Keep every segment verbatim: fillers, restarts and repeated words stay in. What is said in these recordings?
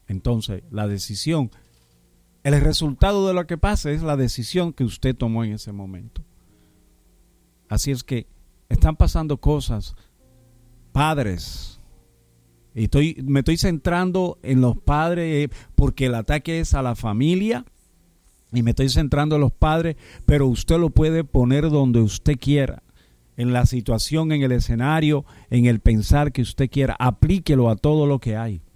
Entonces, la decisión, el resultado de lo que pasa es la decisión que usted tomó en ese momento. Así es que están pasando cosas, padres, y estoy, me estoy centrando en los padres porque el ataque es a la familia, y me estoy centrando en los padres, pero usted lo puede poner donde usted quiera, en la situación, en el escenario, en el pensar que usted quiera, aplíquelo a todo lo que hay.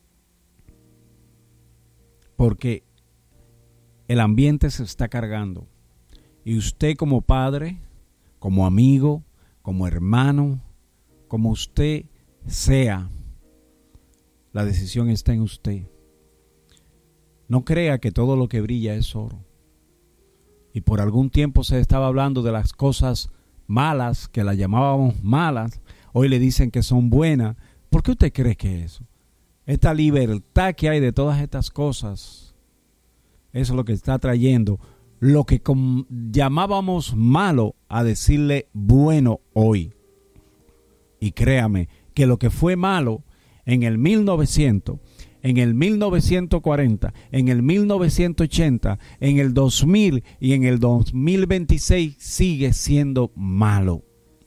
Porque el ambiente se está cargando. Y usted como padre, como amigo, como hermano, como usted sea, la decisión está en usted. No crea que todo lo que brilla es oro. Y por algún tiempo se estaba hablando de las cosas malas, que las llamábamos malas. Hoy le dicen que son buenas. ¿Por qué usted cree que es eso? Esta libertad que hay de todas estas cosas, eso es lo que está trayendo lo que com- llamábamos malo a decirle bueno hoy. Y créame que lo que fue malo en el mil novecientos, en el mil novecientos cuarenta, en el mil novecientos ochenta, en el dos mil y en el dos mil veintiséis sigue siendo malo.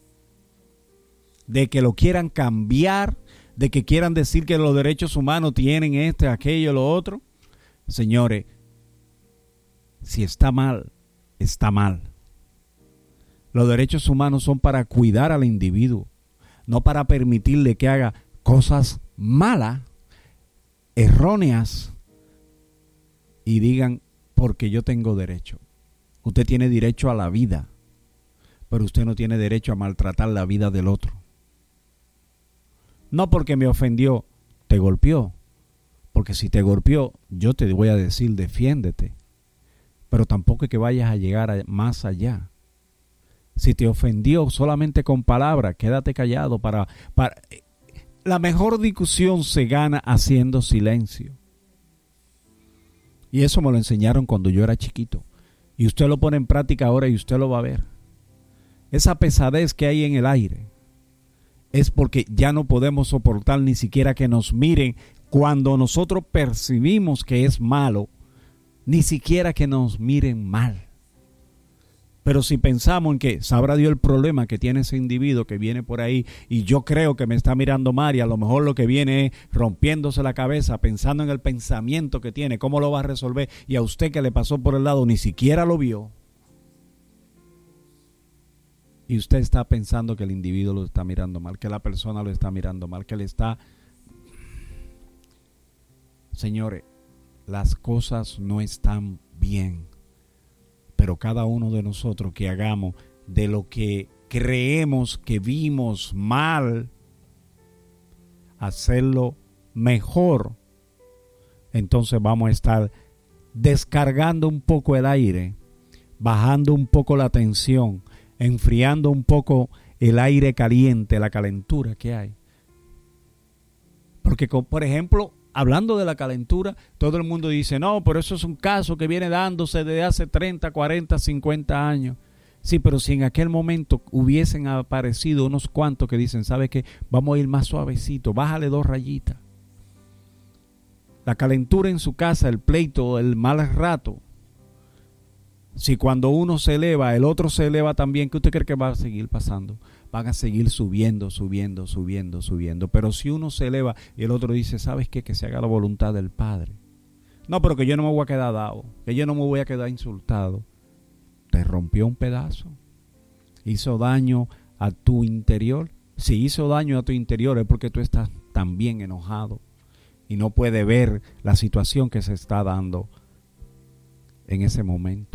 De que lo quieran cambiar, de que quieran decir que los derechos humanos tienen este, aquello, lo otro. Señores, si está mal, está mal. Los derechos humanos son para cuidar al individuo, no para permitirle que haga cosas malas, erróneas, y digan, porque yo tengo derecho. Usted tiene derecho a la vida, pero usted no tiene derecho a maltratar la vida del otro. No porque me ofendió, te golpeó. Porque si te golpeó, yo te voy a decir, defiéndete. Pero tampoco es que vayas a llegar a más allá. Si te ofendió solamente con palabras, quédate callado. Para, para La mejor discusión se gana haciendo silencio. Y eso me lo enseñaron cuando yo era chiquito. Y usted lo pone en práctica ahora y usted lo va a ver. Esa pesadez que hay en el aire es porque ya no podemos soportar ni siquiera que nos miren cuando nosotros percibimos que es malo. Ni siquiera que nos miren mal. Pero si pensamos en que sabrá Dios el problema que tiene ese individuo que viene por ahí y yo creo que me está mirando mal y a lo mejor lo que viene es rompiéndose la cabeza pensando en el pensamiento que tiene, cómo lo va a resolver, y a usted que le pasó por el lado ni siquiera lo vio. Y usted está pensando que el individuo lo está mirando mal, que la persona lo está mirando mal, que le está... Señores, las cosas no están bien. Pero cada uno de nosotros que hagamos de lo que creemos que vimos mal, hacerlo mejor, entonces vamos a estar descargando un poco el aire, bajando un poco la tensión, enfriando un poco el aire caliente, la calentura que hay. Porque, por ejemplo, hablando de la calentura, todo el mundo dice, no, pero eso es un caso que viene dándose desde hace treinta, cuarenta, cincuenta años. Sí, pero si en aquel momento hubiesen aparecido unos cuantos que dicen, ¿sabe qué? Vamos a ir más suavecito, bájale dos rayitas. La calentura en su casa, el pleito, el mal rato. Si cuando uno se eleva, el otro se eleva también, ¿qué usted cree que va a seguir pasando? Van a seguir subiendo, subiendo, subiendo, subiendo. Pero si uno se eleva y el otro dice, ¿sabes qué? Que se haga la voluntad del Padre. No, pero que yo no me voy a quedar dado, que yo no me voy a quedar insultado. Te rompió un pedazo. Hizo daño a tu interior. Si hizo daño a tu interior es porque tú estás también enojado y no puedes ver la situación que se está dando en ese momento.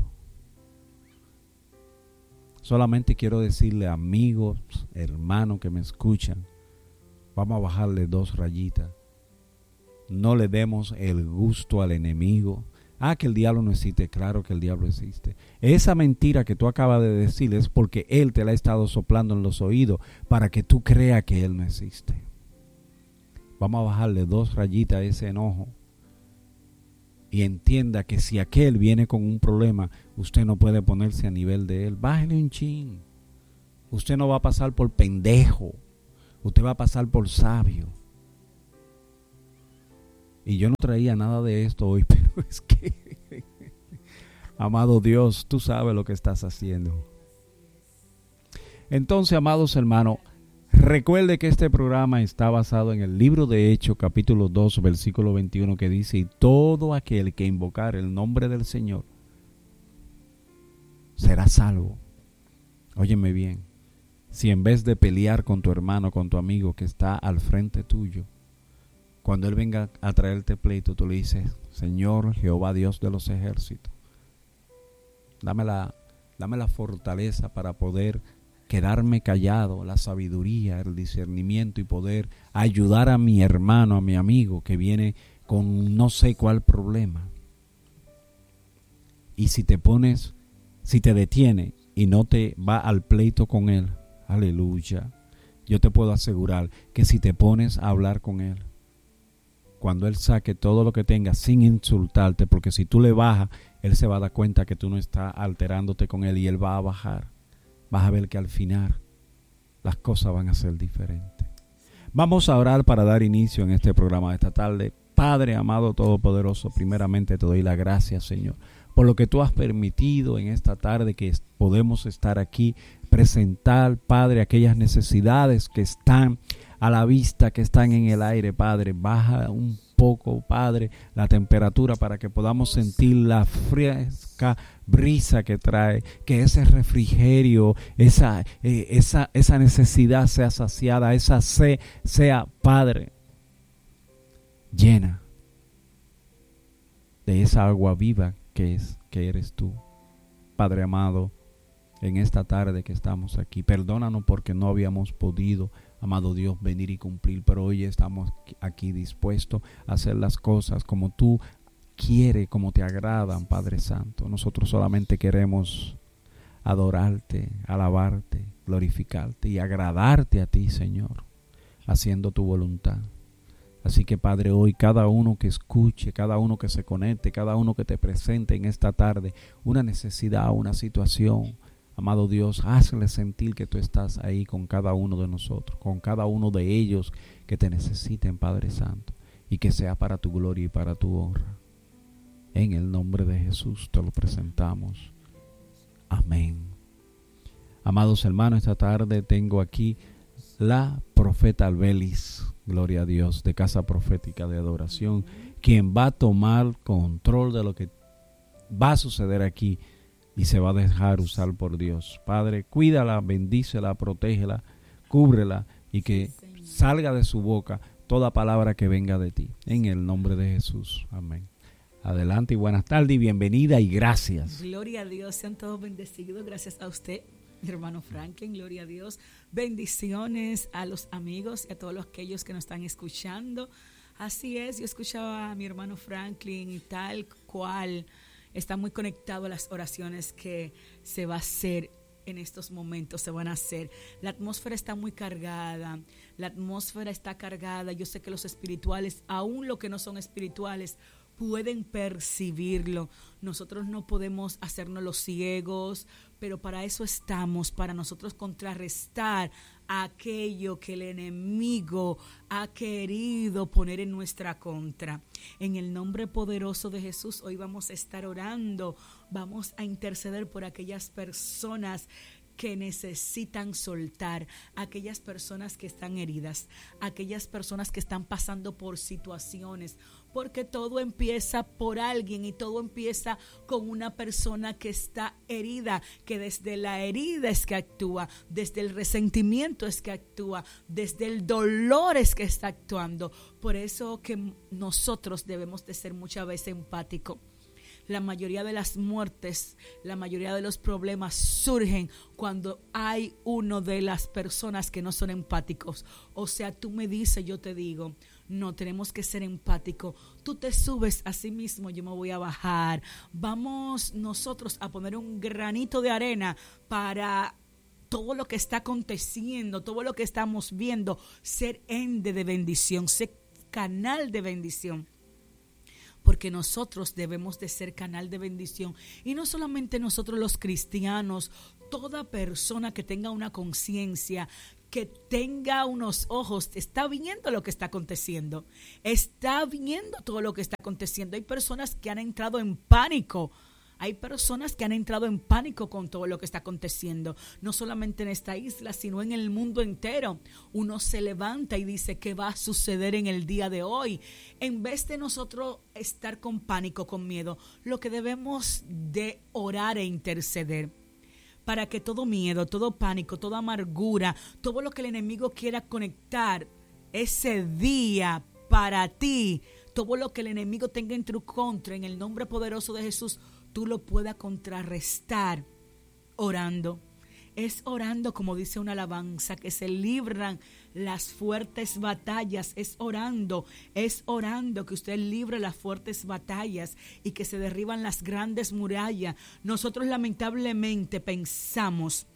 Solamente quiero decirle, amigos, hermanos que me escuchan, vamos a bajarle dos rayitas. No le demos el gusto al enemigo. Ah, que el diablo no existe. Claro que el diablo existe. Esa mentira que tú acabas de decir es porque él te la ha estado soplando en los oídos para que tú creas que él no existe. Vamos a bajarle dos rayitas a ese enojo. Y entienda que si aquel viene con un problema, usted no puede ponerse a nivel de él. Bájale un chin. Usted no va a pasar por pendejo. Usted va a pasar por sabio. Y yo no traía nada de esto hoy, pero es que, amado Dios, tú sabes lo que estás haciendo. Entonces, amados hermanos, recuerde que este programa está basado en el libro de Hechos, capítulo dos, versículo veintiuno, que dice: y todo aquel que invocar el nombre del Señor será salvo. Óyeme bien, si en vez de pelear con tu hermano, con tu amigo que está al frente tuyo, cuando él venga a traerte pleito, tú le dices: Señor Jehová Dios de los ejércitos, dame la, dame la fortaleza para poder quedarme callado, la sabiduría, el discernimiento y poder ayudar a mi hermano, a mi amigo que viene con no sé cuál problema. Y si te pones, si te detiene y no te va al pleito con él, aleluya, yo te puedo asegurar que si te pones a hablar con él, cuando él saque todo lo que tenga sin insultarte, porque si tú le bajas, él se va a dar cuenta que tú no estás alterándote con él y él va a bajar. Vas a ver que al final las cosas van a ser diferentes. Vamos a orar para dar inicio en este programa de esta tarde. Padre amado todopoderoso, primeramente te doy la gracia, Señor, por lo que tú has permitido en esta tarde que podemos estar aquí, presentar, Padre, aquellas necesidades que están a la vista, que están en el aire, Padre. Baja un poco, Padre, la temperatura para que podamos sentir la fresca brisa que trae, que ese refrigerio, esa, eh, esa, esa necesidad sea saciada, esa sed sea, Padre, llena de esa agua viva que es, que eres tú. Padre amado, en esta tarde que estamos aquí, perdónanos porque no habíamos podido, amado Dios, venir y cumplir, pero hoy estamos aquí dispuestos a hacer las cosas como tú quieres, como te agradan, Padre Santo. Nosotros solamente queremos adorarte, alabarte, glorificarte y agradarte a ti, Señor, haciendo tu voluntad. Así que, Padre, hoy cada uno que escuche, cada uno que se conecte, cada uno que te presente en esta tarde una necesidad, una situación, amado Dios, hazle sentir que tú estás ahí con cada uno de nosotros, con cada uno de ellos que te necesiten, Padre Santo, y que sea para tu gloria y para tu honra. En el nombre de Jesús te lo presentamos. Amén. Amados hermanos, esta tarde tengo aquí la profeta Albelis, gloria a Dios, de Casa Profética de Adoración, quien va a tomar control de lo que va a suceder aquí y se va a dejar usar por Dios. Padre, cuídala, bendícela, protégela, cúbrela y que salga de su boca toda palabra que venga de ti. En el nombre de Jesús. Amén. Adelante y buenas tardes y bienvenida y gracias. Gloria a Dios, sean todos bendecidos. Gracias a usted, mi hermano Franklin. Gloria a Dios. Bendiciones a los amigos y a todos los aquellos que nos están escuchando. Así es, yo escuchaba a mi hermano Franklin y tal cual está muy conectado a las oraciones que se va a hacer en estos momentos, se van a hacer. La atmósfera está muy cargada, la atmósfera está cargada. Yo sé que los espirituales, aún los que no son espirituales, pueden percibirlo. Nosotros no podemos hacernos los ciegos, pero para eso estamos, para nosotros contrarrestar aquello que el enemigo ha querido poner en nuestra contra. En el nombre poderoso de Jesús, hoy vamos a estar orando, vamos a interceder por aquellas personas que necesitan soltar, aquellas personas que están heridas, aquellas personas que están pasando por situaciones, porque todo empieza por alguien y todo empieza con una persona que está herida, que desde la herida es que actúa, desde el resentimiento es que actúa, desde el dolor es que está actuando. Por eso que nosotros debemos de ser muchas veces empáticos. La mayoría de las muertes, la mayoría de los problemas surgen cuando hay uno de las personas que no son empáticos. O sea, tú me dices, yo te digo. No, tenemos que ser empáticos. Tú te subes a sí mismo, yo me voy a bajar. Vamos nosotros a poner un granito de arena para todo lo que está aconteciendo, todo lo que estamos viendo, ser ende de bendición, ser canal de bendición. Porque nosotros debemos de ser canal de bendición. Y no solamente nosotros los cristianos, toda persona que tenga una conciencia, que tenga unos ojos, está viendo lo que está aconteciendo, está viendo todo lo que está aconteciendo. Hay personas que han entrado en pánico. Hay personas que han entrado en pánico con todo lo que está aconteciendo, no solamente en esta isla, sino en el mundo entero. Uno se levanta y dice, ¿qué va a suceder en el día de hoy? En vez de nosotros estar con pánico, con miedo, lo que debemos de orar e interceder para que todo miedo, todo pánico, toda amargura, todo lo que el enemigo quiera conectar ese día para ti, todo lo que el enemigo tenga en tu contra, en el nombre poderoso de Jesús, tú lo puedas contrarrestar orando. Es orando, como dice una alabanza, que se libran las fuertes batallas. Es orando, es orando que usted libre las fuertes batallas y que se derriban las grandes murallas. Nosotros lamentablemente pensamos,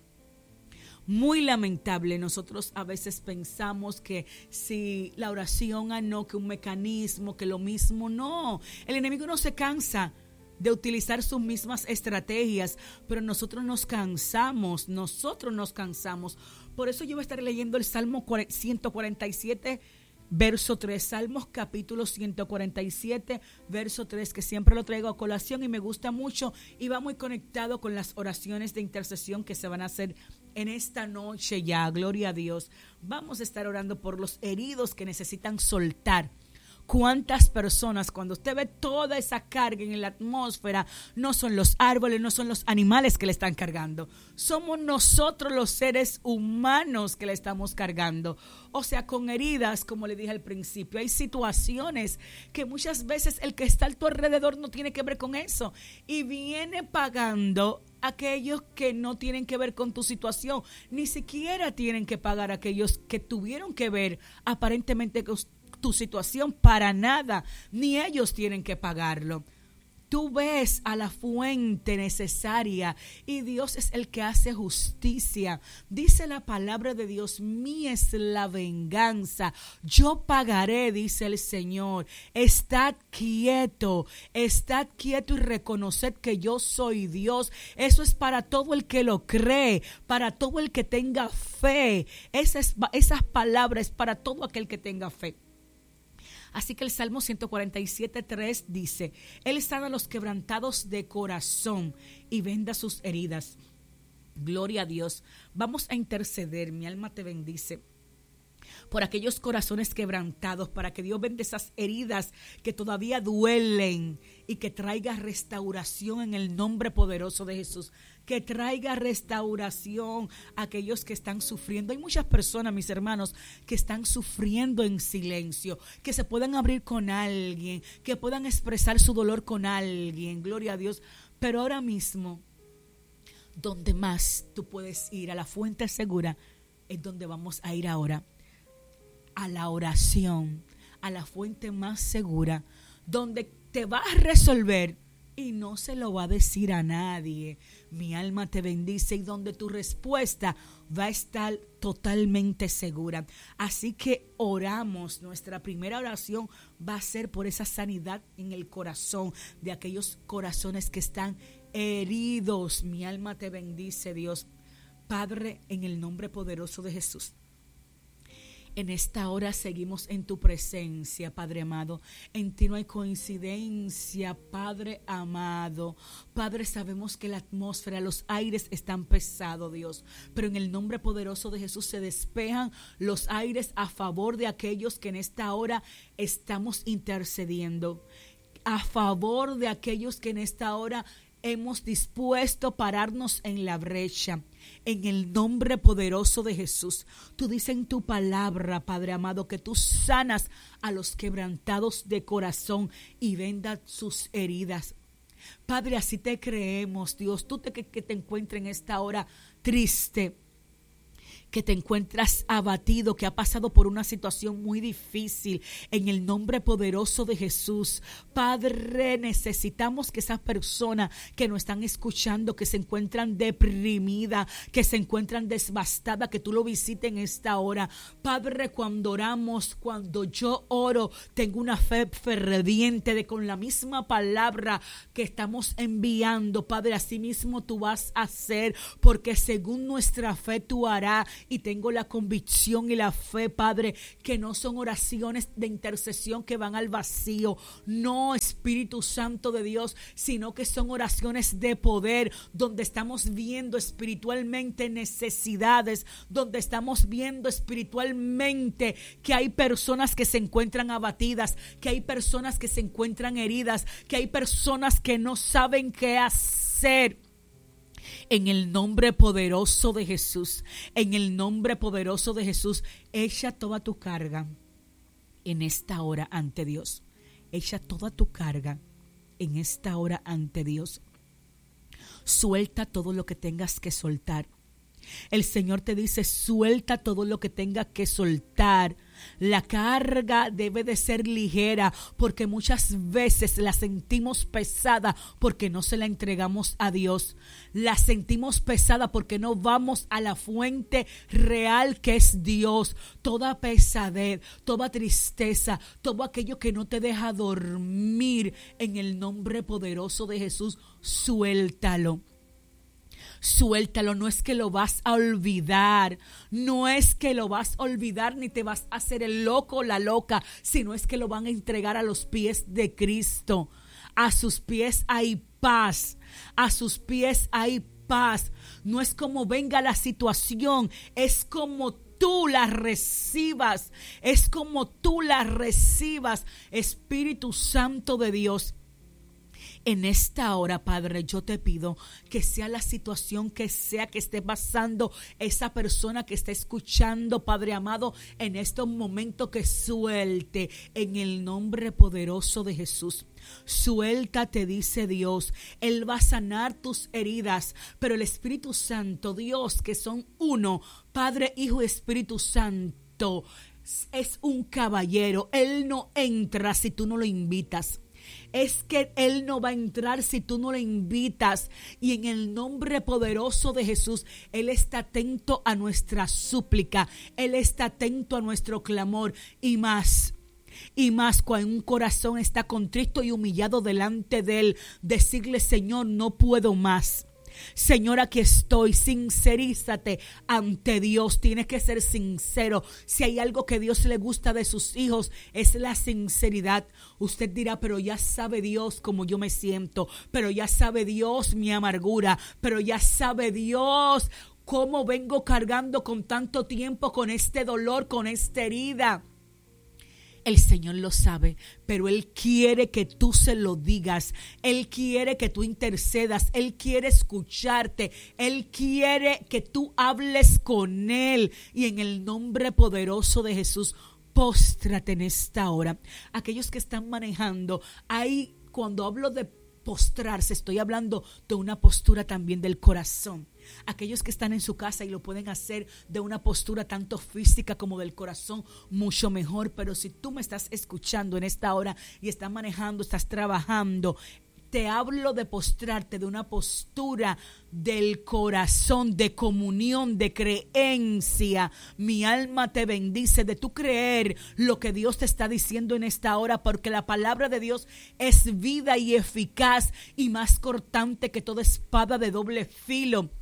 muy lamentable, nosotros a veces pensamos que si la oración, ah no, que un mecanismo, que lo mismo, no. El enemigo no se cansa de utilizar sus mismas estrategias, pero nosotros nos cansamos, nosotros nos cansamos. Por eso yo voy a estar leyendo el Salmo ciento cuarenta y siete, verso tres, Salmos capítulo ciento cuarenta y siete, verso tres, que siempre lo traigo a colación y me gusta mucho y va muy conectado con las oraciones de intercesión que se van a hacer en esta noche ya, gloria a Dios. Vamos a estar orando por los heridos que necesitan soltar. ¿Cuántas personas, cuando usted ve toda esa carga en la atmósfera, no son los árboles, no son los animales que le están cargando? Somos nosotros los seres humanos que le estamos cargando. O sea, con heridas, como le dije al principio, hay situaciones que muchas veces el que está a tu alrededor no tiene que ver con eso. Y viene pagando aquellos que no tienen que ver con tu situación. Ni siquiera tienen que pagar aquellos que tuvieron que ver aparentemente con tu situación, para nada, ni ellos tienen que pagarlo. Tú ves a la fuente necesaria y Dios es el que hace justicia. Dice la palabra de Dios, mía es la venganza, yo pagaré, dice el Señor. Estad quieto, estad quieto y reconoced que yo soy Dios. Eso es para todo el que lo cree, para todo el que tenga fe. Esas, esas palabras es para todo aquel que tenga fe. Así que el Salmo ciento cuarenta y siete, tres dice, Él sana a los quebrantados de corazón y venda sus heridas. Gloria a Dios. Vamos a interceder, mi alma te bendice, por aquellos corazones quebrantados, para que Dios venda esas heridas que todavía duelen y que traiga restauración en el nombre poderoso de Jesús. Que traiga restauración a aquellos que están sufriendo. Hay muchas personas, mis hermanos, que están sufriendo en silencio, que se puedan abrir con alguien, que puedan expresar su dolor con alguien, gloria a Dios. Pero ahora mismo, donde más tú puedes ir, a la fuente segura, es donde vamos a ir ahora, a la oración, a la fuente más segura, donde te va a resolver y no se lo va a decir a nadie. Mi alma te bendice, y donde tu respuesta va a estar totalmente segura. Así que oramos. Nuestra primera oración va a ser por esa sanidad en el corazón de aquellos corazones que están heridos. Mi alma te bendice, Dios. Padre, en el nombre poderoso de Jesús, en esta hora seguimos en tu presencia, Padre amado. En ti no hay coincidencia, Padre amado. Padre, sabemos que la atmósfera, los aires están pesados, Dios. Pero en el nombre poderoso de Jesús se despejan los aires a favor de aquellos que en esta hora estamos intercediendo. A favor de aquellos que en esta hora hemos dispuesto a pararnos en la brecha. En el nombre poderoso de Jesús, tú dices en tu palabra, Padre amado, que tú sanas a los quebrantados de corazón y vendas sus heridas. Padre, así te creemos, Dios. Tú te, que, que te encuentres en esta hora triste, que te encuentras abatido, que ha pasado por una situación muy difícil, en el nombre poderoso de Jesús. Padre, necesitamos que esas personas que nos están escuchando, que se encuentran deprimidas, que se encuentran devastadas, que tú lo visites en esta hora. Padre, cuando oramos, cuando yo oro, tengo una fe ferviente de con la misma palabra que estamos enviando, Padre, así mismo tú vas a hacer, porque según nuestra fe tú harás. y tengo la convicción y la fe, Padre, que no son oraciones de intercesión que van al vacío. No, Espíritu Santo de Dios, sino que son oraciones de poder, donde estamos viendo espiritualmente necesidades, donde estamos viendo espiritualmente que hay personas que se encuentran abatidas, que hay personas que se encuentran heridas, que hay personas que no saben qué hacer. En el nombre poderoso de Jesús, en el nombre poderoso de Jesús, echa toda tu carga en esta hora ante Dios. Echa toda tu carga en esta hora ante Dios. Suelta todo lo que tengas que soltar. El Señor te dice, suelta todo lo que tengas que soltar. La carga debe de ser ligera, porque muchas veces la sentimos pesada porque no se la entregamos a Dios. La sentimos pesada porque no vamos a la fuente real que es Dios. Toda pesadez, toda tristeza, todo aquello que no te deja dormir, en el nombre poderoso de Jesús, suéltalo. Suéltalo, no es que lo vas a olvidar, no es que lo vas a olvidar ni te vas a hacer el loco o la loca, sino es que lo van a entregar a los pies de Cristo. A sus pies hay paz, a sus pies hay paz. No es como venga la situación, es como tú la recibas, es como tú la recibas, Espíritu Santo de Dios. En esta hora, Padre, yo te pido que sea la situación que sea que esté pasando esa persona que está escuchando, Padre amado, en estos momentos, que suelte en el nombre poderoso de Jesús. Suelta, te dice Dios. Él va a sanar tus heridas, pero el Espíritu Santo, Dios, que son uno, Padre, Hijo y Espíritu Santo, es un caballero. Él no entra si tú no lo invitas. Es que Él no va a entrar si tú no le invitas. Y en el nombre poderoso de Jesús, Él está atento a nuestra súplica. Él está atento a nuestro clamor. Y más, y más cuando un corazón está contrito y humillado delante de Él, decirle: Señor, no puedo más. Señor, aquí estoy. Sincerízate ante Dios. Tienes que ser sincero. Si hay algo que Dios le gusta de sus hijos, es la sinceridad. Usted dirá: pero ya sabe Dios cómo yo me siento, pero ya sabe Dios mi amargura, pero ya sabe Dios cómo vengo cargando con tanto tiempo con este dolor, con esta herida. El Señor lo sabe, pero Él quiere que tú se lo digas. Él quiere que tú intercedas. Él quiere escucharte. Él quiere que tú hables con Él. Y en el nombre poderoso de Jesús, póstrate en esta hora. Aquellos que están manejando, ahí cuando hablo de postrarse, estoy hablando de una postura también del corazón. Aquellos que están en su casa y lo pueden hacer de una postura tanto física como del corazón, mucho mejor. Pero si tú me estás escuchando en esta hora y estás manejando, estás trabajando, te hablo de postrarte, de una postura del corazón, de comunión, de creencia. Mi alma te bendice de tu creer lo que Dios te está diciendo en esta hora, porque la palabra de Dios es vida y eficaz y más cortante que toda espada de doble filo.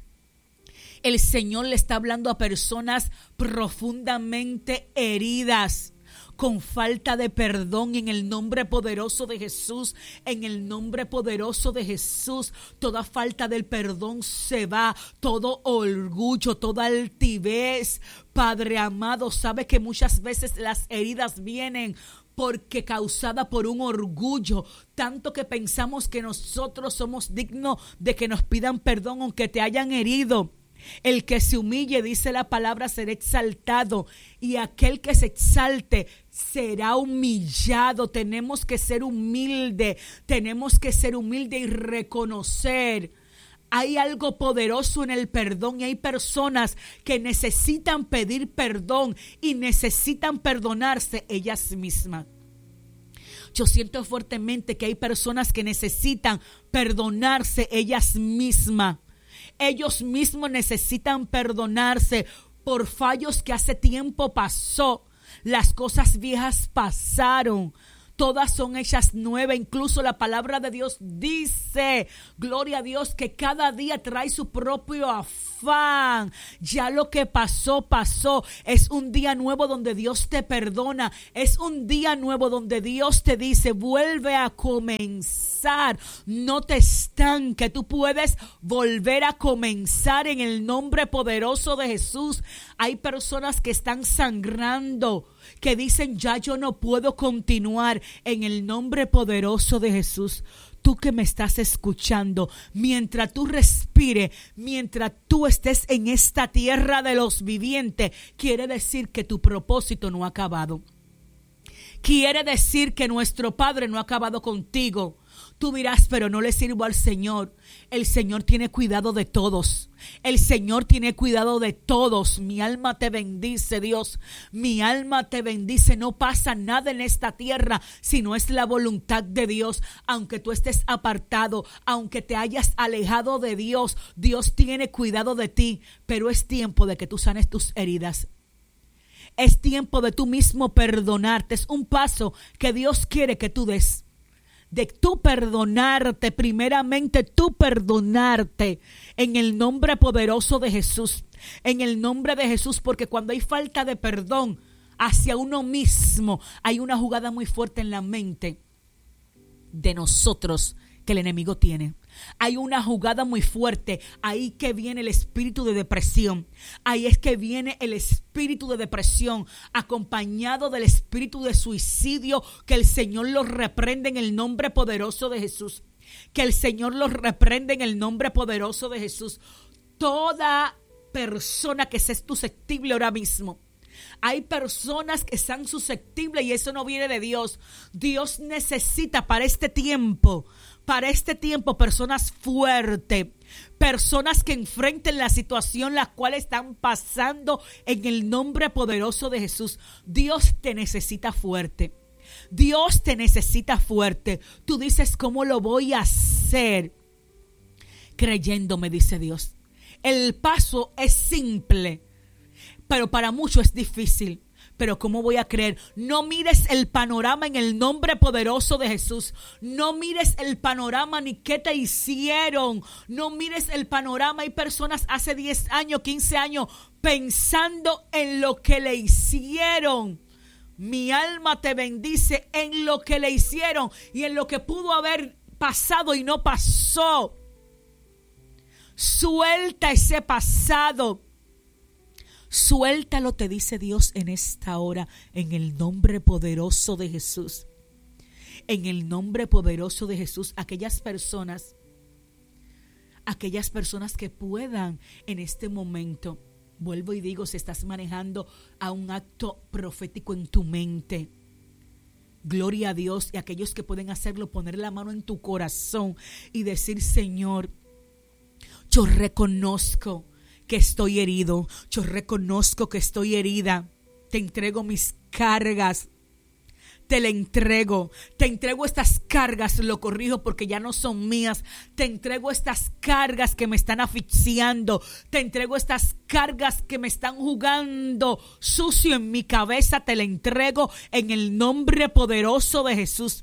El Señor le está hablando a personas profundamente heridas, con falta de perdón, en el nombre poderoso de Jesús. En el nombre poderoso de Jesús, toda falta del perdón se va, todo orgullo, toda altivez. Padre amado, sabe que muchas veces las heridas vienen porque causada por un orgullo, tanto que pensamos que nosotros somos dignos de que nos pidan perdón aunque te hayan herido. El que se humille, dice la palabra, será exaltado, y aquel que se exalte será humillado. Tenemos que ser humildes, tenemos que ser humildes y reconocer. Hay algo poderoso en el perdón, y hay personas que necesitan pedir perdón y necesitan perdonarse ellas mismas. Yo siento fuertemente que hay personas que necesitan perdonarse ellas mismas. Ellos mismos necesitan perdonarse por fallos que hace tiempo pasó. Las cosas viejas pasaron. todas son hechas nuevas. Incluso la palabra de Dios dice, gloria a Dios, que cada día trae su propio afán. Ya lo que pasó, pasó. Es un día nuevo donde Dios te perdona. Es un día nuevo donde Dios te dice, vuelve a comenzar. No te estanques. Tú puedes volver a comenzar en el nombre poderoso de Jesús. Hay personas que están sangrando, que dicen, ya yo no puedo continuar. En el nombre poderoso de Jesús, tú que me estás escuchando, mientras tú respires, mientras tú estés en esta tierra de los vivientes, quiere decir que tu propósito no ha acabado. Quiere decir que nuestro Padre no ha acabado contigo. Tú dirás, pero no le sirvo al Señor. El Señor tiene cuidado de todos. El Señor tiene cuidado de todos. Mi alma te bendice, Dios. Mi alma te bendice. No pasa nada en esta tierra si no es la voluntad de Dios. Aunque tú estés apartado, aunque te hayas alejado de Dios, Dios tiene cuidado de ti. Pero es tiempo de que tú sanes tus heridas. Es tiempo de tú mismo perdonarte. Es un paso que Dios quiere que tú des. De tú perdonarte, primeramente tú perdonarte en el nombre poderoso de Jesús. En el nombre de Jesús, porque cuando hay falta de perdón hacia uno mismo, hay una jugada muy fuerte en la mente de nosotros que el enemigo tiene. Hay una jugada muy fuerte, ahí que viene el espíritu de depresión. Ahí es que viene el espíritu de depresión, acompañado del espíritu de suicidio, que el Señor los reprende en el nombre poderoso de Jesús. Que el Señor los reprende en el nombre poderoso de Jesús. Toda persona que sea susceptible ahora mismo. Hay personas que están susceptibles y eso no viene de Dios. Dios necesita para este tiempo, para este tiempo, personas fuertes, personas que enfrenten la situación la cual están pasando en el nombre poderoso de Jesús. Dios te necesita fuerte. Dios te necesita fuerte. Tú dices, ¿cómo lo voy a hacer? Creyéndome, dice Dios. El paso es simple, pero para muchos es difícil. Pero ¿cómo voy a creer? No mires el panorama en el nombre poderoso de Jesús. No mires el panorama ni qué te hicieron. No mires el panorama. Hay personas hace diez años, quince años pensando en lo que le hicieron. Mi alma te bendice en lo que le hicieron y en lo que pudo haber pasado y no pasó. Suelta ese pasado. Suéltalo, te dice Dios en esta hora, en el nombre poderoso de Jesús. En el nombre poderoso de Jesús, aquellas personas, aquellas personas que puedan en este momento, vuelvo y digo, si estás manejando a un acto profético en tu mente, gloria a Dios, y aquellos que pueden hacerlo, poner la mano en tu corazón y decir, Señor, yo reconozco que estoy herido, yo reconozco que estoy herida, te entrego mis cargas, te le entrego, te entrego estas cargas, lo corrijo porque ya no son mías, te entrego estas cargas que me están asfixiando, te entrego estas cargas que me están jugando sucio en mi cabeza, te le entrego en el nombre poderoso de Jesús.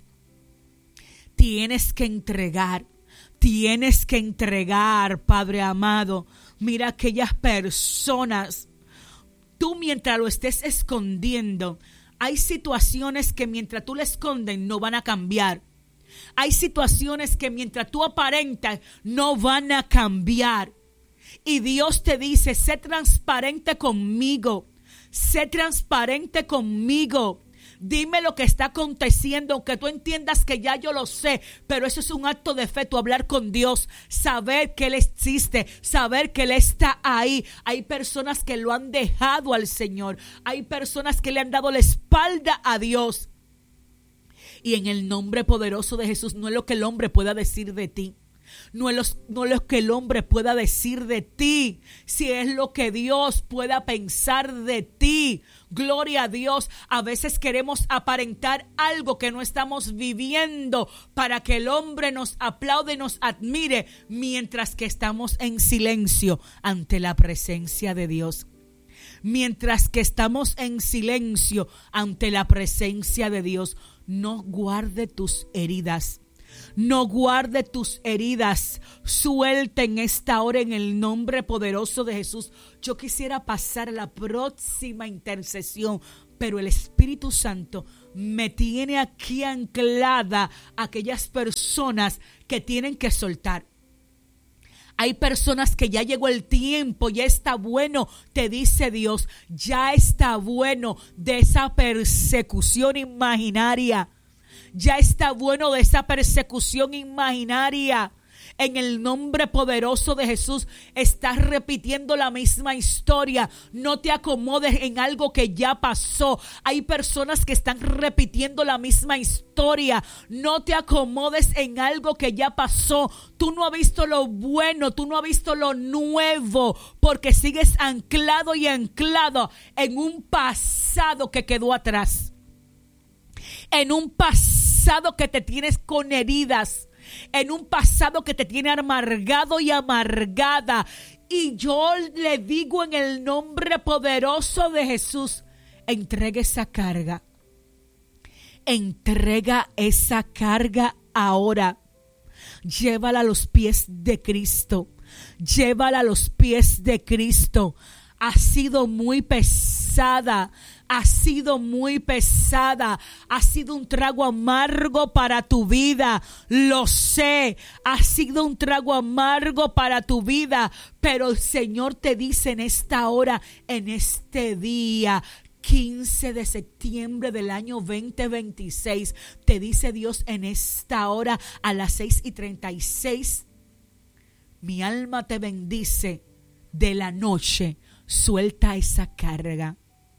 Tienes que entregar, tienes que entregar, Padre amado. Mira aquellas personas, tú mientras lo estés escondiendo, hay situaciones que mientras tú le escondes no van a cambiar. Hay situaciones que mientras tú aparentas no van a cambiar. Y Dios te dice, sé transparente conmigo, sé transparente conmigo. Dime lo que está aconteciendo, aunque tú entiendas que ya yo lo sé, pero eso es un acto de fe, tú hablar con Dios, saber que Él existe, saber que Él está ahí. Hay personas que lo han dejado al Señor, hay personas que le han dado la espalda a Dios. Y en el nombre poderoso de Jesús, no es lo que el hombre pueda decir de ti. No es, los, no es lo que el hombre pueda decir de ti, si es lo que Dios pueda pensar de ti. Gloria a Dios. A veces queremos aparentar algo que no estamos viviendo para que el hombre nos aplaude y nos admire, mientras que estamos en silencio ante la presencia de Dios. Mientras que estamos en silencio ante la presencia de Dios. no guarde tus heridas. No guarde tus heridas. Suelta en esta hora en el nombre poderoso de Jesús. Yo quisiera pasar a la próxima intercesión, pero el Espíritu Santo me tiene aquí anclada a aquellas personas que tienen que soltar. Hay personas que ya llegó el tiempo, ya está bueno, te dice Dios, ya está bueno de esa persecución imaginaria. Ya está bueno de esa persecución imaginaria. En el nombre poderoso de Jesús, estás repitiendo la misma historia. No te acomodes en algo que ya pasó. Hay personas que están repitiendo la misma historia. No te acomodes en algo que ya pasó. Tú no has visto lo bueno, tú no has visto lo nuevo, porque sigues anclado y anclado en un pasado que quedó atrás. En un pasado que te tienes con heridas. En un pasado que te tiene amargado y amargada. Y yo le digo en el nombre poderoso de Jesús, entrega esa carga. Entrega esa carga ahora. Llévala a los pies de Cristo. Llévala a los pies de Cristo. Ha sido muy pesada. Ha sido muy pesada, ha sido un trago amargo para tu vida, lo sé, ha sido un trago amargo para tu vida, pero el Señor te dice en esta hora, en este día, quince de septiembre del año veinte veintiséis, te dice Dios en esta hora a las seis y treinta y seis, mi alma te bendice de la noche, suelta esa carga.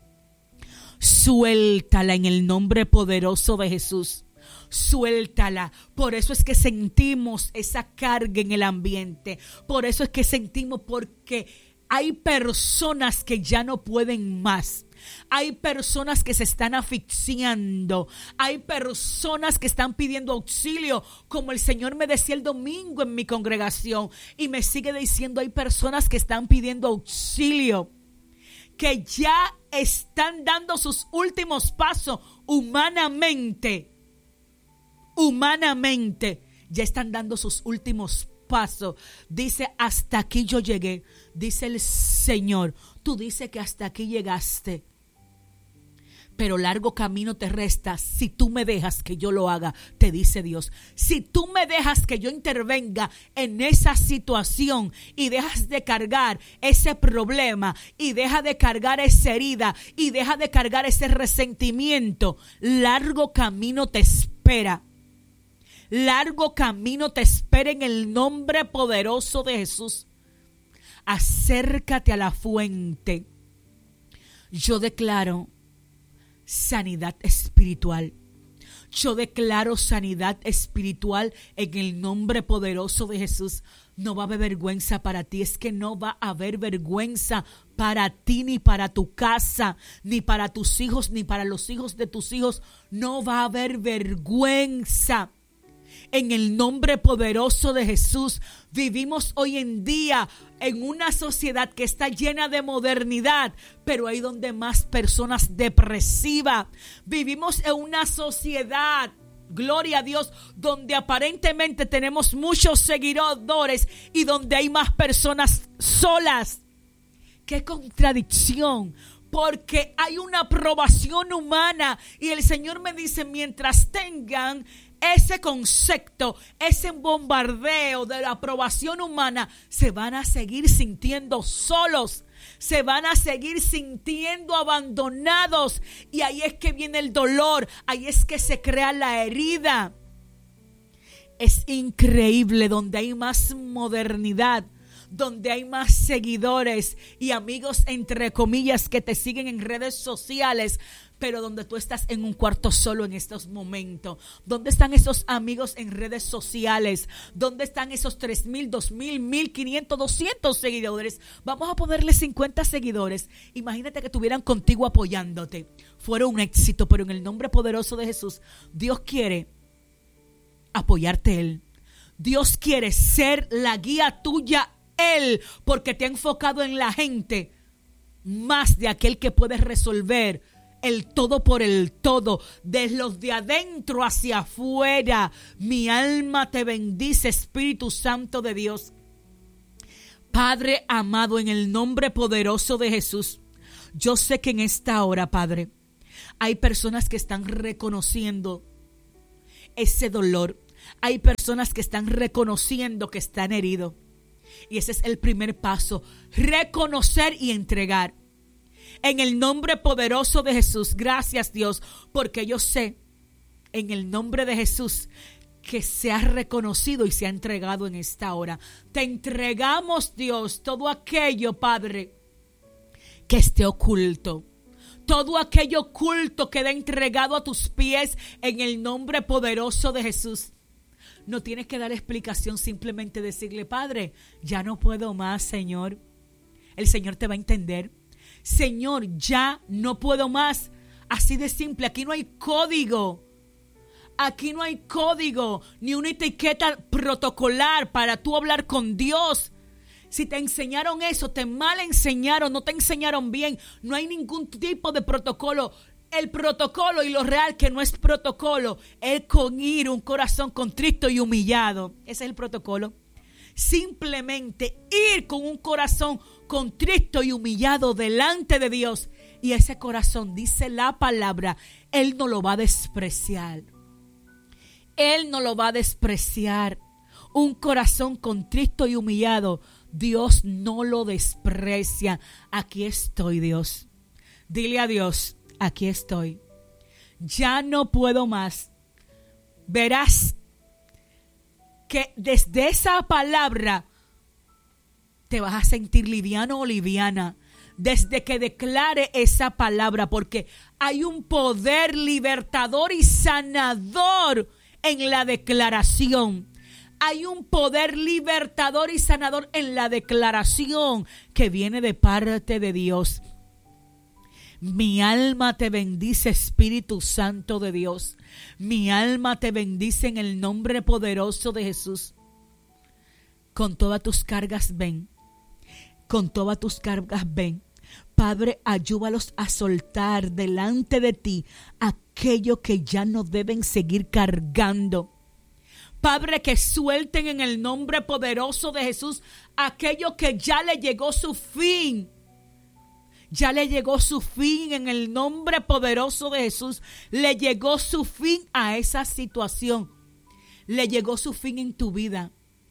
Suéltala en el nombre poderoso de Jesús. Suéltala. Por eso es que sentimos esa carga en el ambiente. Por eso es que sentimos, porque hay personas que ya no pueden más. Hay personas que se están asfixiando. Hay personas que están pidiendo auxilio, como el Señor me decía el domingo en mi congregación. Y me sigue diciendo, hay personas que están pidiendo auxilio, que ya están dando sus últimos pasos humanamente. Humanamente, ya están dando sus últimos pasos. Dice, hasta aquí yo llegué. Dice el Señor, tú dices que hasta aquí llegaste, pero largo camino te resta si tú me dejas que yo lo haga, te dice Dios. Si tú me dejas que yo intervenga en esa situación y dejas de cargar ese problema y deja de cargar esa herida y deja de cargar ese resentimiento, largo camino te espera. Largo camino te espera en el nombre poderoso de Jesús. Acércate a la fuente. Yo declaro sanidad espiritual. Yo declaro sanidad espiritual en el nombre poderoso de Jesús. No va a haber vergüenza para ti. Es que no va a haber vergüenza para ti, ni para tu casa, ni para tus hijos, ni para los hijos de tus hijos. No va a haber vergüenza. En el nombre poderoso de Jesús, vivimos hoy en día en una sociedad que está llena de modernidad, pero hay donde más personas depresivas. Vivimos en una sociedad, gloria a Dios, donde aparentemente tenemos muchos seguidores y donde hay más personas solas. ¡Qué contradicción! Porque hay una aprobación humana y el Señor me dice, mientras tengan ese concepto, ese bombardeo de la aprobación humana, se van a seguir sintiendo solos, se van a seguir sintiendo abandonados, y ahí es que viene el dolor, ahí es que se crea la herida. Es increíble donde hay más modernidad, donde hay más seguidores y amigos entre comillas que te siguen en redes sociales, pero donde tú estás en un cuarto solo en estos momentos. ¿Dónde están esos amigos en redes sociales? ¿Dónde están esos tres mil, dos mil, mil quinientos, doscientos seguidores? Vamos a ponerle cincuenta seguidores. Imagínate que estuvieran contigo apoyándote. Fuera un éxito, pero en el nombre poderoso de Jesús, Dios quiere apoyarte Él. Dios quiere ser la guía tuya Él, porque te ha enfocado en la gente más de aquel que puede resolver el todo por el todo, desde los de adentro hacia afuera. Mi alma te bendice, Espíritu Santo de Dios. Padre amado, en el nombre poderoso de Jesús, yo sé que en esta hora, Padre, hay personas que están reconociendo ese dolor. Hay personas que están reconociendo que están heridos. Y ese es el primer paso, reconocer y entregar. En el nombre poderoso de Jesús, gracias Dios, porque yo sé, en el nombre de Jesús, que se ha reconocido y se ha entregado en esta hora. Te entregamos, Dios, todo aquello, Padre, que esté oculto. Todo aquello oculto queda entregado a tus pies en el nombre poderoso de Jesús. No tienes que dar explicación, simplemente decirle, Padre, ya no puedo más, Señor. El Señor te va a entender. Señor, ya no puedo más. Así de simple, aquí no hay código. Aquí no hay código, ni una etiqueta protocolar para tú hablar con Dios. Si te enseñaron eso, te mal enseñaron, no te enseñaron bien. No hay ningún tipo de protocolo. El protocolo y lo real que no es protocolo es con ir un corazón contrito y humillado. Ese es el protocolo. Simplemente ir con un corazón contrito y humillado delante de Dios. Y ese corazón, dice la palabra, Él no lo va a despreciar. Él no lo va a despreciar. Un corazón contrito y humillado, Dios no lo desprecia. Aquí estoy, Dios. Dile a Dios, aquí estoy. Ya no puedo más. Verás que desde esa palabra te vas a sentir liviano o liviana. Desde que declare esa palabra, porque hay un poder libertador y sanador en la declaración. Hay un poder libertador y sanador en la declaración que viene de parte de Dios. Mi alma te bendice, Espíritu Santo de Dios. Mi alma te bendice en el nombre poderoso de Jesús. Con todas tus cargas ven. Con todas tus cargas ven. Padre, ayúdalos a soltar delante de ti aquello que ya no deben seguir cargando. Padre, que suelten en el nombre poderoso de Jesús aquello que ya le llegó su fin. Ya le llegó su fin en el nombre poderoso de Jesús. Le llegó su fin a esa situación. Le llegó su fin en tu vida.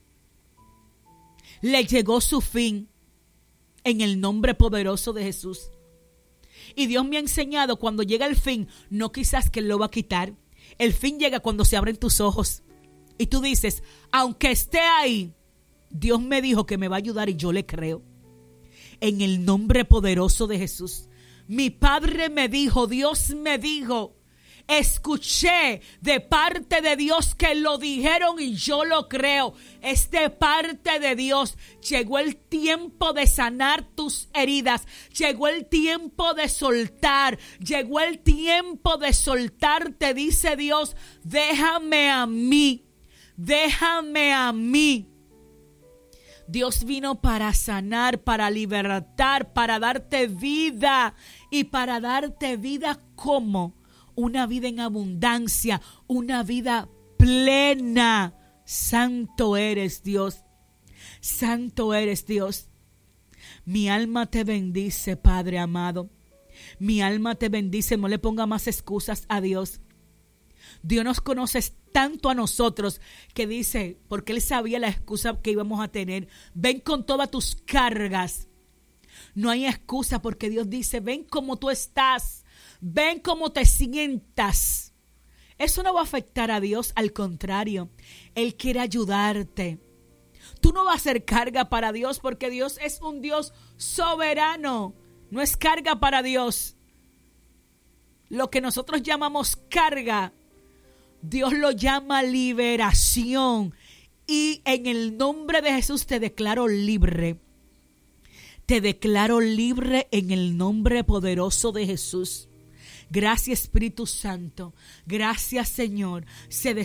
Le llegó su fin en el nombre poderoso de Jesús. Y Dios me ha enseñado, cuando llega el fin, no quizás que Él lo va a quitar. El fin llega cuando se abren tus ojos. Y tú dices, aunque esté ahí, Dios me dijo que me va a ayudar y yo le creo. En el nombre poderoso de Jesús. Mi Padre me dijo, Dios me dijo, escuché de parte de Dios que lo dijeron y yo lo creo. Es de parte de Dios. Llegó el tiempo de sanar tus heridas. Llegó el tiempo de soltar. Llegó el tiempo de soltar. Te dice Dios, déjame a mí. Déjame a mí. Dios vino para sanar, para libertar, para darte vida. Y para darte vida como una vida en abundancia, una vida plena. Santo eres Dios. Santo eres Dios. Mi alma te bendice, Padre amado. Mi alma te bendice. No le ponga más excusas a Dios. Dios nos conoce tanto a nosotros que dice, porque Él sabía la excusa que íbamos a tener. Ven con todas tus cargas. No hay excusa, porque Dios dice, ven como tú estás. Ven como te sientas. Eso no va a afectar a Dios, al contrario. Él quiere ayudarte. Tú no vas a ser carga para Dios, porque Dios es un Dios soberano. No es carga para Dios. Lo que nosotros llamamos carga, Dios lo llama liberación. Y en el nombre de Jesús te declaro libre. Te declaro libre en el nombre poderoso de Jesús. Gracias, Espíritu Santo. Gracias, Señor. Se des-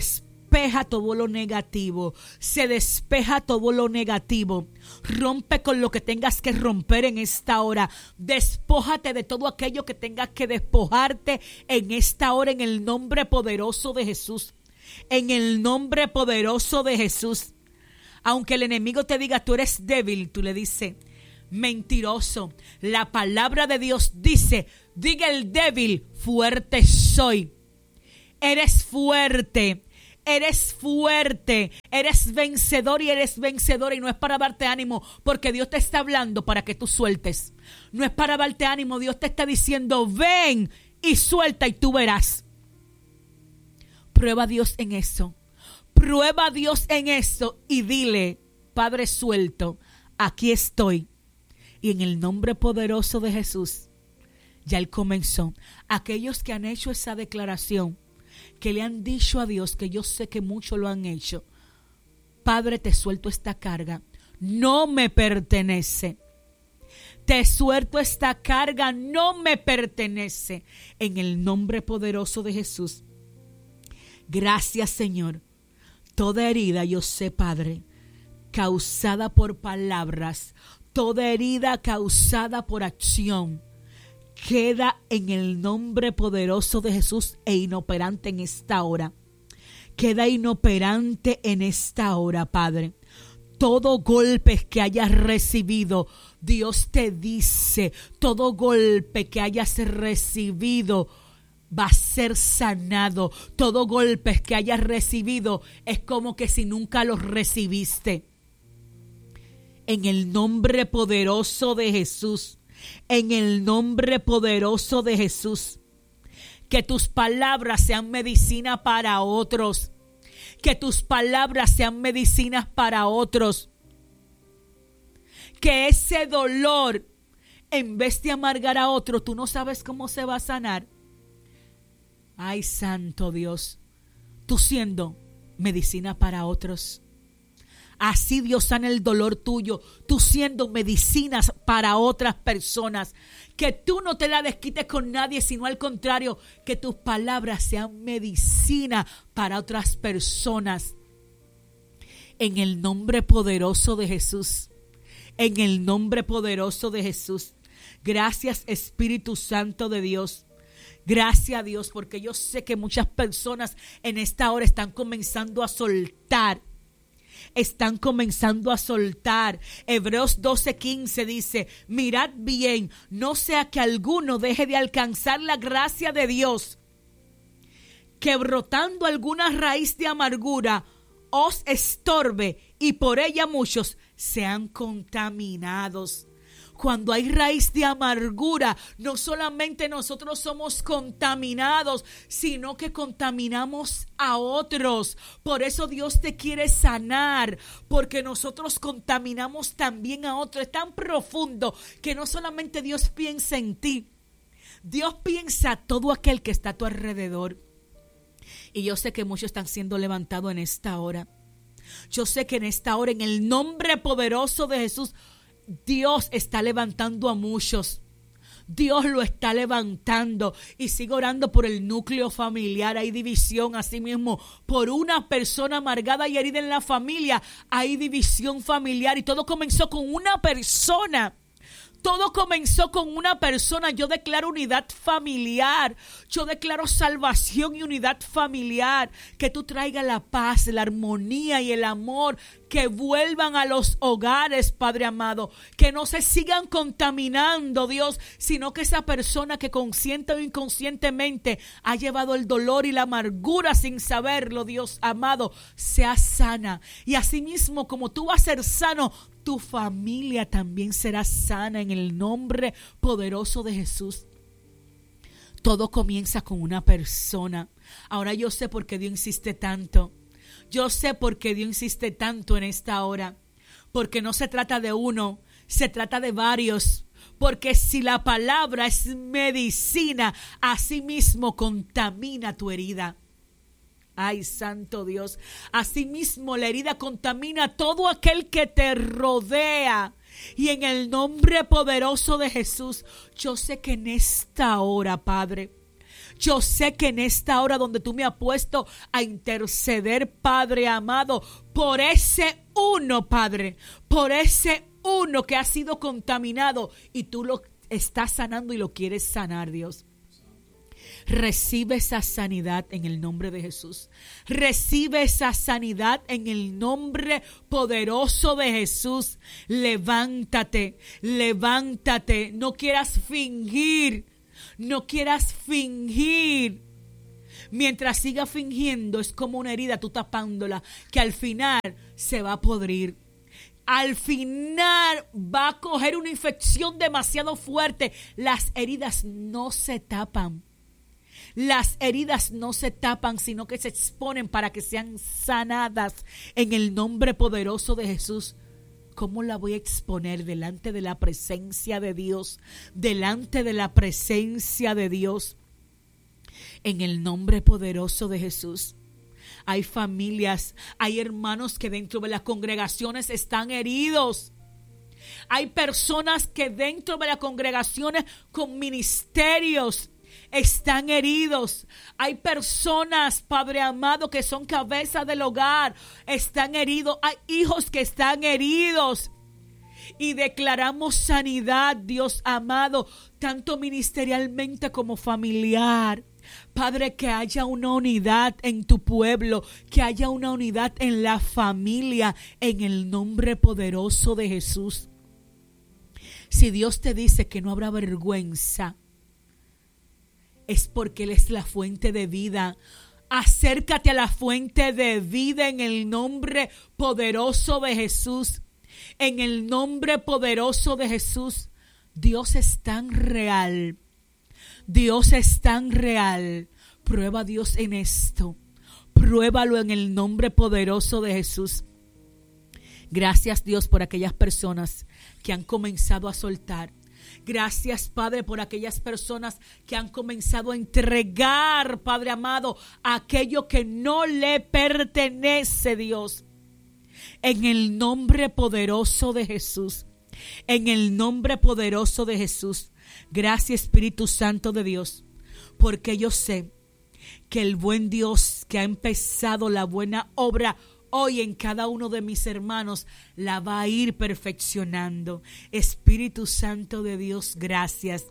despeja todo lo negativo, se despeja todo lo negativo. Rompe con lo que tengas que romper en esta hora. Despójate de todo aquello que tengas que despojarte en esta hora, en el nombre poderoso de Jesús. En el nombre poderoso de Jesús. Aunque el enemigo te diga tú eres débil, tú le dices mentiroso. La palabra de Dios dice, diga el débil, fuerte soy. Eres fuerte, eres fuerte, eres vencedor y eres vencedora. Y no es para darte ánimo, porque Dios te está hablando para que tú sueltes. No es para darte ánimo, Dios te está diciendo, ven y suelta y tú verás. Prueba a Dios en eso. Prueba a Dios en eso y dile, Padre, suelto, aquí estoy. Y en el nombre poderoso de Jesús, ya Él comenzó. Aquellos que han hecho esa declaración, que le han dicho a Dios, que yo sé que muchos lo han hecho, Padre, te suelto esta carga, no me pertenece. Te suelto esta carga, no me pertenece. En el nombre poderoso de Jesús. Gracias, Señor. Toda herida, yo sé, Padre, causada por palabras, toda herida causada por acción, queda en el nombre poderoso de Jesús e inoperante en esta hora. Queda inoperante en esta hora, Padre. Todo golpe que hayas recibido, Dios te dice, todo golpe que hayas recibido va a ser sanado. Todo golpe que hayas recibido es como que si nunca los recibiste. En el nombre poderoso de Jesús, en el nombre poderoso de Jesús, que tus palabras sean medicina para otros, que tus palabras sean medicinas para otros, que ese dolor, en vez de amargar a otro, tú no sabes cómo se va a sanar. Ay, santo Dios, tú siendo medicina para otros. Así Dios sana el dolor tuyo, tú siendo medicinas para otras personas. Que tú no te la desquites con nadie, sino al contrario, que tus palabras sean medicina para otras personas. En el nombre poderoso de Jesús, en el nombre poderoso de Jesús. Gracias, Espíritu Santo de Dios. Gracias a Dios, porque yo sé que muchas personas en esta hora están comenzando a soltar. Están comenzando a soltar. Hebreos doce quince dice, mirad bien, no sea que alguno deje de alcanzar la gracia de Dios, que brotando alguna raíz de amargura os estorbe y por ella muchos sean contaminados. Cuando hay raíz de amargura, no solamente nosotros somos contaminados, sino que contaminamos a otros. Por eso Dios te quiere sanar, porque nosotros contaminamos también a otros. Es tan profundo que no solamente Dios piensa en ti, Dios piensa en todo aquel que está a tu alrededor. Y yo sé que muchos están siendo levantados en esta hora. Yo sé que en esta hora, en el nombre poderoso de Jesús, Dios está levantando a muchos. Dios lo está levantando. Y sigo orando por el núcleo familiar. Hay división, así mismo. Por una persona amargada y herida en la familia, hay división familiar. Y todo comenzó con una persona. Todo comenzó con una persona. Yo declaro unidad familiar. Yo declaro salvación y unidad familiar. Que tú traigas la paz, la armonía y el amor. Que vuelvan a los hogares, Padre amado. Que no se sigan contaminando, Dios. Sino que esa persona que consciente o inconscientemente ha llevado el dolor y la amargura sin saberlo, Dios amado, sea sana. Y asimismo, como tú vas a ser sano, tu familia también será sana en el nombre poderoso de Jesús. Todo comienza con una persona. Ahora yo sé por qué Dios insiste tanto. Yo sé por qué Dios insiste tanto en esta hora. Porque no se trata de uno, se trata de varios. Porque si la palabra es medicina, así mismo contamina tu herida. Ay, santo Dios. Asimismo, la herida contamina a todo aquel que te rodea. Y en el nombre poderoso de Jesús, yo sé que en esta hora, Padre, Yo sé que en esta hora donde tú me has puesto a interceder, Padre amado, por ese uno, Padre, por ese uno que ha sido contaminado y tú lo estás sanando y lo quieres sanar, Dios. Recibe esa sanidad en el nombre de Jesús. Recibe esa sanidad en el nombre poderoso de Jesús. Levántate, levántate. No quieras fingir, no quieras fingir. Mientras siga fingiendo es como una herida, tú tapándola, que al final se va a podrir. Al final va a coger una infección demasiado fuerte. Las heridas no se tapan. Las heridas no se tapan, sino que se exponen para que sean sanadas en el nombre poderoso de Jesús. ¿Cómo la voy a exponer delante de la presencia de Dios? Delante de la presencia de Dios. En el nombre poderoso de Jesús. Hay familias, hay hermanos que dentro de las congregaciones están heridos. Hay personas que dentro de las congregaciones con ministerios están heridos. Hay personas, Padre amado, que son cabeza del hogar, están heridos. Hay hijos que están heridos. Y declaramos sanidad, Dios amado, tanto ministerialmente como familiar. Padre, que haya una unidad en tu pueblo, que haya una unidad en la familia, en el nombre poderoso de Jesús. Si Dios te dice que no habrá vergüenza, es porque Él es la fuente de vida. Acércate a la fuente de vida en el nombre poderoso de Jesús. En el nombre poderoso de Jesús. Dios es tan real. Dios es tan real. Prueba a Dios en esto. Pruébalo en el nombre poderoso de Jesús. Gracias, Dios, por aquellas personas que han comenzado a soltar. Gracias, Padre, por aquellas personas que han comenzado a entregar, Padre amado, aquello que no le pertenece, Dios. En el nombre poderoso de Jesús. En el nombre poderoso de Jesús. Gracias, Espíritu Santo de Dios, porque yo sé que el buen Dios que ha empezado la buena obra hoy en cada uno de mis hermanos la va a ir perfeccionando. Espíritu Santo de Dios, gracias.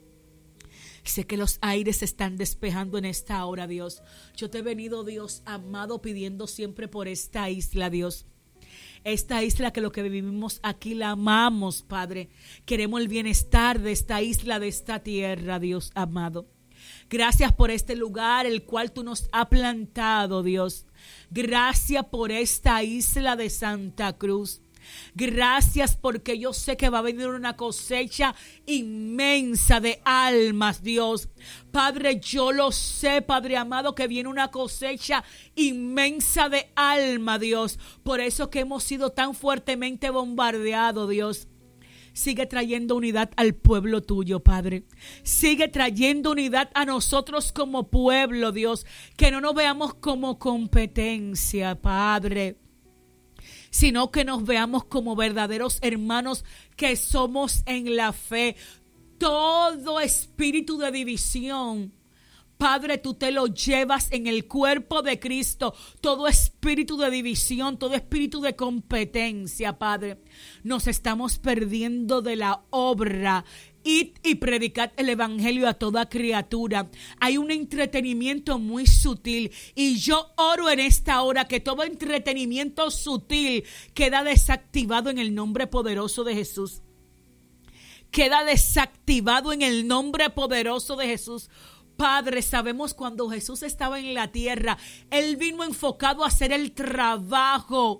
Sé que los aires se están despejando en esta hora, Dios. Yo te he venido, Dios amado, pidiendo siempre por esta isla, Dios. Esta isla que lo que vivimos aquí la amamos, Padre. Queremos el bienestar de esta isla, de esta tierra, Dios amado. Gracias por este lugar, el cual tú nos has plantado, Dios. Gracias por esta isla de Santa Cruz. Gracias porque yo sé que va a venir una cosecha inmensa de almas, Dios. Padre, yo lo sé, Padre amado, que viene una cosecha inmensa de alma, Dios. Por eso que hemos sido tan fuertemente bombardeados, Dios. Sigue trayendo unidad al pueblo tuyo, Padre. Sigue trayendo unidad a nosotros como pueblo, Dios. Que no nos veamos como competencia, Padre, sino que nos veamos como verdaderos hermanos que somos en la fe. Todo espíritu de división, Padre, tú te lo llevas en el cuerpo de Cristo. Todo espíritu de división, todo espíritu de competencia, Padre. Nos estamos perdiendo de la obra. Id y predicad el evangelio a toda criatura. Hay un entretenimiento muy sutil y yo oro en esta hora que todo entretenimiento sutil queda desactivado en el nombre poderoso de Jesús. Queda desactivado en el nombre poderoso de Jesús. Padre, sabemos cuando Jesús estaba en la tierra, Él vino enfocado a hacer el trabajo.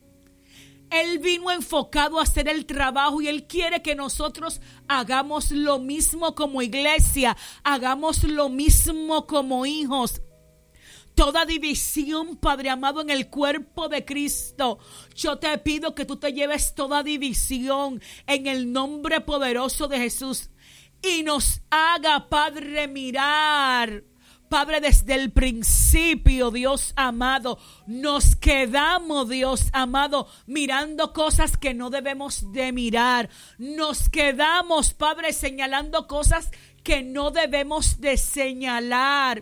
Él vino enfocado a hacer el trabajo y Él quiere que nosotros hagamos lo mismo como iglesia, hagamos lo mismo como hijos. Toda división, Padre amado, en el cuerpo de Cristo, yo te pido que tú te lleves toda división en el nombre poderoso de Jesús. Y nos haga, Padre, mirar, Padre, desde el principio, Dios amado, nos quedamos, Dios amado, mirando cosas que no debemos de mirar. Nos quedamos, Padre, señalando cosas que no debemos de señalar.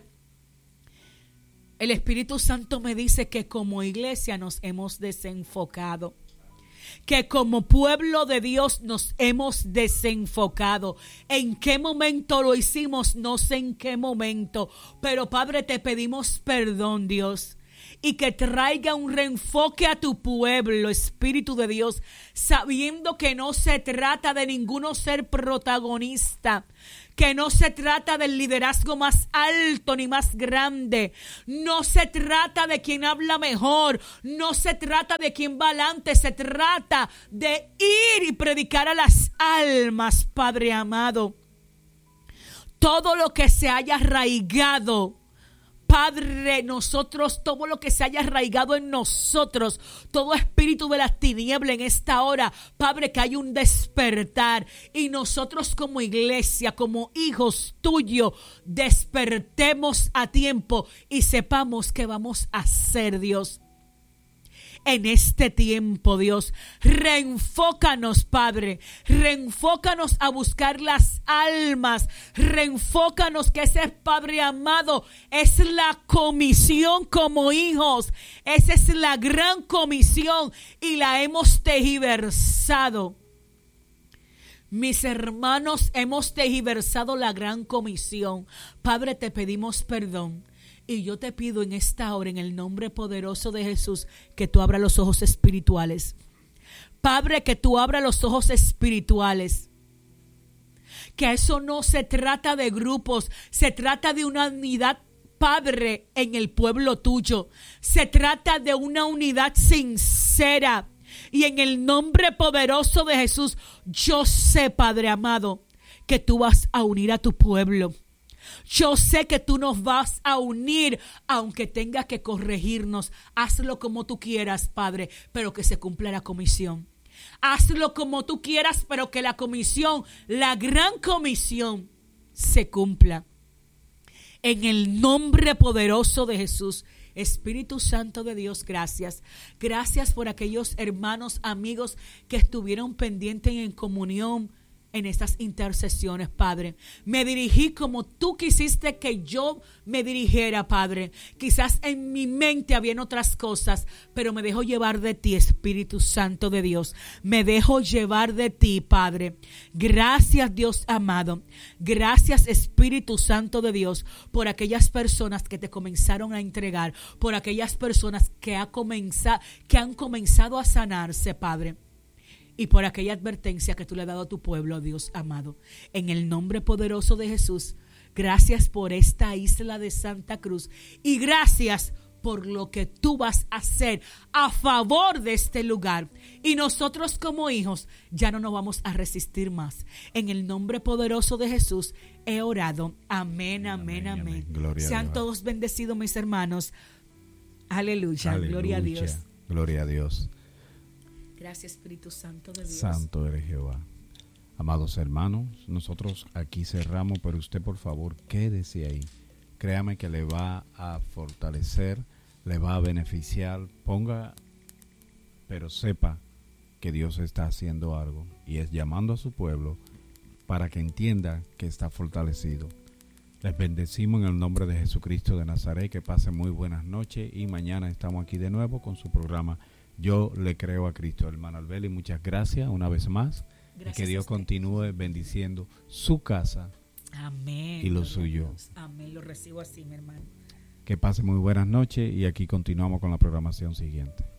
El Espíritu Santo me dice que como iglesia nos hemos desenfocado, que como pueblo de Dios nos hemos desenfocado. ¿En qué momento lo hicimos? No sé en qué momento, pero Padre, te pedimos perdón, Dios, y que traiga un reenfoque a tu pueblo, Espíritu de Dios, sabiendo que no se trata de ninguno ser protagonista, que no se trata del liderazgo más alto ni más grande, no se trata de quien habla mejor, no se trata de quien va adelante, se trata de ir y predicar a las almas, Padre amado. Todo lo que se haya arraigado, Padre, nosotros, todo lo que se haya arraigado en nosotros, todo espíritu de las tinieblas en esta hora, Padre, que haya un despertar. Y nosotros como iglesia, como hijos tuyos, despertemos a tiempo y sepamos qué vamos a hacer, Dios. En este tiempo, Dios, reenfócanos, Padre, reenfócanos a buscar las almas, reenfócanos que ese Padre amado es la comisión como hijos, esa es la gran comisión y la hemos tergiversado. Mis hermanos, hemos tergiversado la gran comisión. Padre, te pedimos perdón. Y yo te pido en esta hora, en el nombre poderoso de Jesús, que tú abras los ojos espirituales. Padre, que tú abras los ojos espirituales. Que eso no se trata de grupos, se trata de una unidad, Padre, en el pueblo tuyo. Se trata de una unidad sincera. Y en el nombre poderoso de Jesús, yo sé, Padre amado, que tú vas a unir a tu pueblo. Yo sé que tú nos vas a unir, aunque tengas que corregirnos. Hazlo como tú quieras, Padre, pero que se cumpla la comisión. Hazlo como tú quieras, pero que la comisión, la gran comisión, se cumpla. En el nombre poderoso de Jesús, Espíritu Santo de Dios, gracias. Gracias por aquellos hermanos, amigos que estuvieron pendientes en comunión en estas intercesiones, Padre. Me dirigí como tú quisiste que yo me dirigiera, Padre. Quizás en mi mente habían otras cosas, pero me dejo llevar de ti, Espíritu Santo de Dios. Me dejo llevar de ti, Padre. Gracias, Dios amado. Gracias, Espíritu Santo de Dios, por aquellas personas que te comenzaron a entregar, por aquellas personas que, ha comenzado, que han comenzado a sanarse, Padre. Y por aquella advertencia que tú le has dado a tu pueblo, Dios amado. En el nombre poderoso de Jesús, gracias por esta isla de Santa Cruz. Y gracias por lo que tú vas a hacer a favor de este lugar. Y nosotros como hijos ya no nos vamos a resistir más. En el nombre poderoso de Jesús he orado. Amén, amén, amén. amén. amén. Sean todos bendecidos, mis hermanos. Aleluya. Aleluya. Gloria a Dios. Gloria a Dios. Gracias, Espíritu Santo de Dios. Santo eres Jehová. Amados hermanos, nosotros aquí cerramos, pero usted por favor quédese ahí. Créame que le va a fortalecer, le va a beneficiar. Ponga, pero sepa que Dios está haciendo algo y es llamando a su pueblo para que entienda que está fortalecido. Les bendecimos en el nombre de Jesucristo de Nazaret. Que pasen muy buenas noches y mañana estamos aquí de nuevo con su programa Yo le creo a Cristo. Hermano Albeli, muchas gracias una vez más. Gracias, y que Dios continúe bendiciendo su casa. Amén. Y lo suyo. Amén. Lo recibo así, mi hermano. Que pase muy buenas noches y aquí continuamos con la programación siguiente.